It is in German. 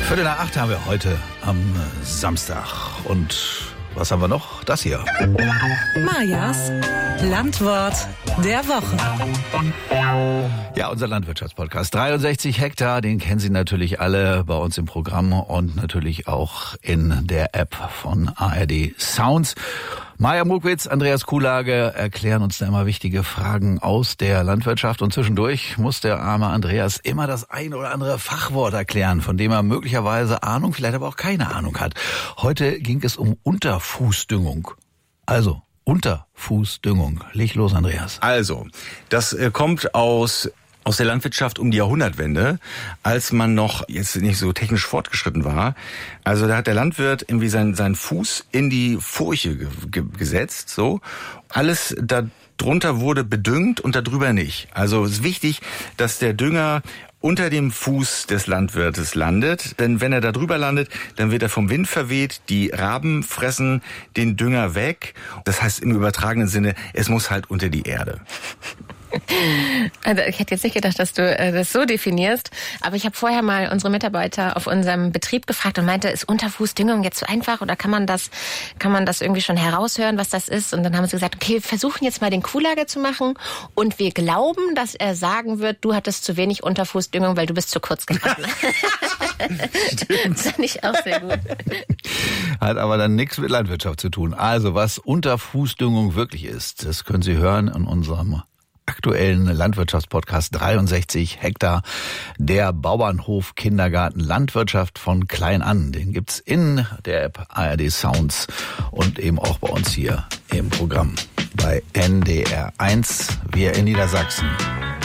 7:45 haben wir heute am Samstag. Und was haben wir noch? Das hier. Majas Landwort der Woche. Ja, unser Landwirtschaftspodcast. 63 Hektar, den kennen Sie natürlich alle bei uns im Programm und natürlich auch in der App von ARD Sounds. Maja Mokwitz, Andreas Kuhlage erklären uns da immer wichtige Fragen aus der Landwirtschaft. Und zwischendurch muss der arme Andreas immer das ein oder andere Fachwort erklären, von dem er möglicherweise Ahnung, vielleicht aber auch keine Ahnung hat. Heute ging es um Unterfußdüngung. Also, Unterfußdüngung. Leg los, Andreas. Also, das kommt aus der Landwirtschaft um die Jahrhundertwende, als man noch jetzt nicht so technisch fortgeschritten war. Also da hat der Landwirt irgendwie seinen Fuß in die Furche gesetzt, so. Alles darunter wurde bedüngt und darüber nicht. Also es ist wichtig, dass der Dünger unter dem Fuß des Landwirtes landet, denn wenn er da drüber landet, dann wird er vom Wind verweht, die Raben fressen den Dünger weg. Das heißt im übertragenen Sinne, es muss halt unter die Erde. Also ich hätte jetzt nicht gedacht, dass du das so definierst, aber ich habe vorher mal unsere Mitarbeiter auf unserem Betrieb gefragt und meinte, ist Unterfußdüngung jetzt zu einfach oder kann man das irgendwie schon heraushören, was das ist? Und dann haben sie gesagt, okay, wir versuchen jetzt mal den Kuhlage zu machen und wir glauben, dass er sagen wird, du hattest zu wenig Unterfußdüngung, weil du bist zu kurz gekommen. Das fand ich auch sehr gut. Hat aber dann nichts mit Landwirtschaft zu tun. Also was Unterfußdüngung wirklich ist, das können Sie hören in unserem aktuellen Landwirtschaftspodcast 63 Hektar, der Bauernhof Kindergarten Landwirtschaft von klein an. Den gibt's in der App ARD Sounds und eben auch bei uns hier im Programm bei NDR 1, wir in Niedersachsen.